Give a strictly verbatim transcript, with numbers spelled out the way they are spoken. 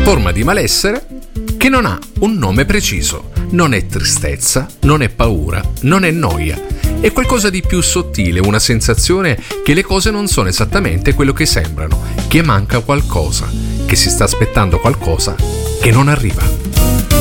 forma di malessere che non ha un nome preciso. Non è tristezza, non è paura, non è noia. È qualcosa di più sottile, una sensazione che le cose non sono esattamente quello che sembrano, che manca qualcosa, che si sta aspettando qualcosa che non arriva.